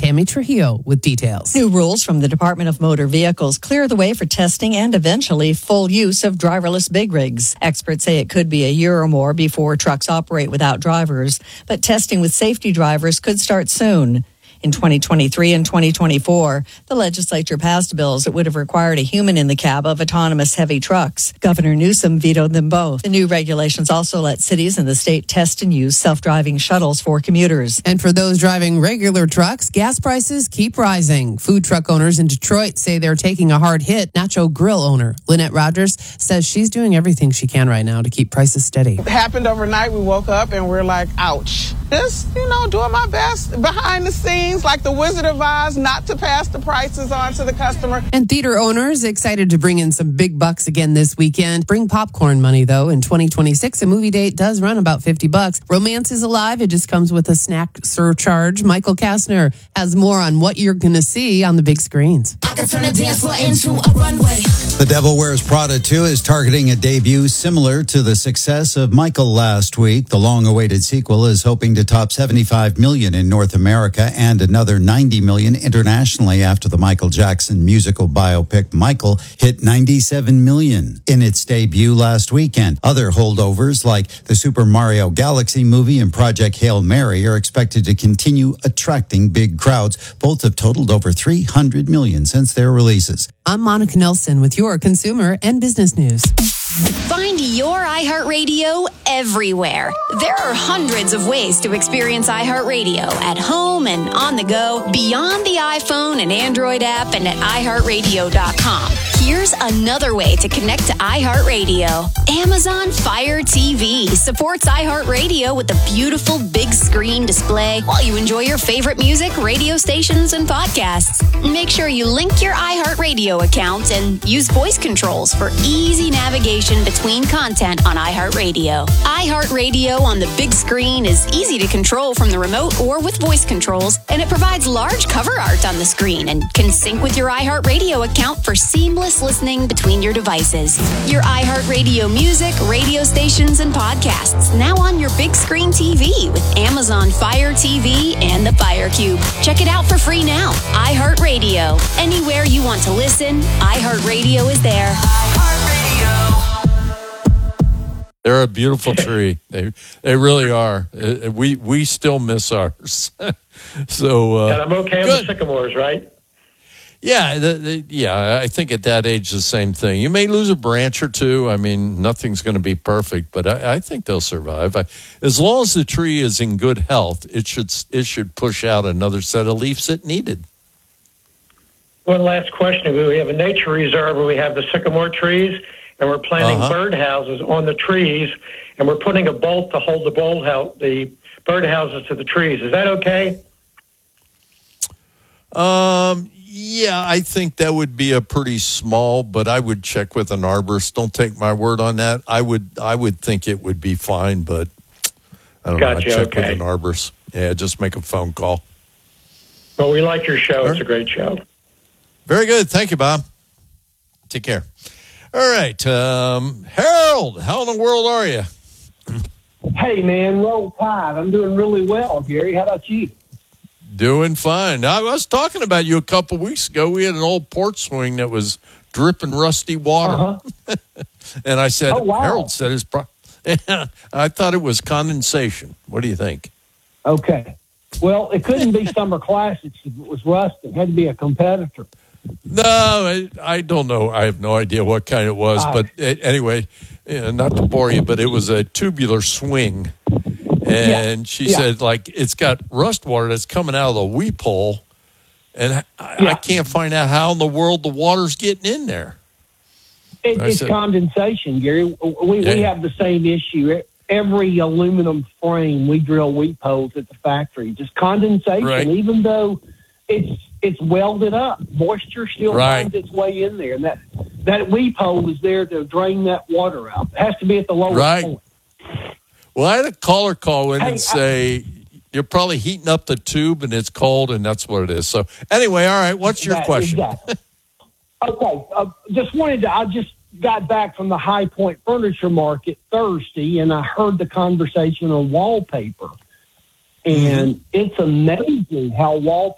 Tammy Trujillo with details. New rules from the Department of Motor Vehicles clear the way for testing and eventually full use of driverless big rigs. Experts say it could be a year or more before trucks operate without drivers, but testing with safety drivers could start soon. In 2023 and 2024, the legislature passed bills that would have required a human in the cab of autonomous heavy trucks. Governor Newsom vetoed them both. The new regulations also let cities in the state test and use self-driving shuttles for commuters. And for those driving regular trucks, gas prices keep rising. Food truck owners in Detroit say they're taking a hard hit. Nacho Grill owner Lynette Rogers says she's doing everything she can right now to keep prices steady. It happened overnight. We woke up and we're like, ouch. Just, doing my best behind the scenes, like the Wizard of Oz, not to pass the prices on to the customer. And theater owners excited to bring in some big bucks again this weekend. Bring popcorn money, though. In 2026, a movie date does run about $50. Romance is alive. It just comes with a snack surcharge. Michael Kastner has more on what you're going to see on the big screens. I can turn a dance floor into a runway. The Devil Wears Prada 2 is targeting a debut similar to the success of Michael last week. The long-awaited sequel is hoping to top $75 million in North America and another $90 million internationally after the Michael Jackson musical biopic Michael hit $97 million in its debut last weekend. Other holdovers like the Super Mario Galaxy movie and Project Hail Mary are expected to continue attracting big crowds. Both have totaled over $300 million since their releases. I'm Monica Nelson with your consumer and business news. Find your iHeartRadio everywhere. There are hundreds of ways to experience iHeartRadio at home and on the go, beyond the iPhone and Android app and at iHeartRadio.com. Here's another way to connect to iHeartRadio. Amazon Fire TV supports iHeartRadio with a beautiful big screen display while you enjoy your favorite music, radio stations, and podcasts. Make sure you link your iHeartRadio account and use voice controls for easy navigation between content on iHeartRadio. iHeartRadio on the big screen is easy to control from the remote or with voice controls, and it provides large cover art on the screen and can sync with your iHeartRadio account for seamless listening between your devices. Your iHeartRadio music, radio stations, and podcasts now on your big screen TV with Amazon Fire TV and the Fire Cube. Check it out for free now. iHeartRadio. Anywhere you want to listen, iHeartRadio is there. They're a beautiful tree. They really are. We still miss ours. So and I'm okay with sycamores, right? Yeah, I think at that age the same thing. You may lose a branch or two. I mean, nothing's going to be perfect, but I think they'll survive. As long as the tree is in good health, it should push out another set of leaves it needed. One last question. We have a nature reserve where we have the sycamore trees, and we're planting birdhouses on the trees, and we're putting a bolt to hold the birdhouses to the trees. Is that okay? Yeah, I think that would be a pretty small, but I would check with an arborist. Don't take my word on that. I would think it would be fine, but I don't know. I'd check with an arborist. Yeah, just make a phone call. Well, we like your show. It's a great show. Very good. Thank you, Bob. Take care. All right. Harold, how in the world are you? Hey, man, roll tide. I'm doing really well, Gary. How about you? Doing fine. I was talking about you a couple weeks ago. We had an old porch swing that was dripping rusty water. And I said, Harold said it's I thought it was condensation. What do you think? Okay. Well, it couldn't be Summer Classics if it was rusty. It had to be a competitor. No, I don't know. I have no idea what kind it was. But anyway, not to bore you, but it was a tubular swing. And she said, it's got rust water that's coming out of the weep hole. And I can't find out how in the world the water's getting in there. It's condensation, Gary. We have the same issue. Every aluminum frame, we drill weep holes at the factory. Just condensation, even though it's welded up. Moisture still finds its way in there. And that weep hole is there to drain that water out. It has to be at the lowest point. Well, I had a caller call in and say, you're probably heating up the tube and it's cold, and that's what it is. So anyway, all right, what's your question? Exactly. Okay, I just got back from the High Point Furniture Market Thursday, and I heard the conversation on wallpaper. And it's amazing how wallpaper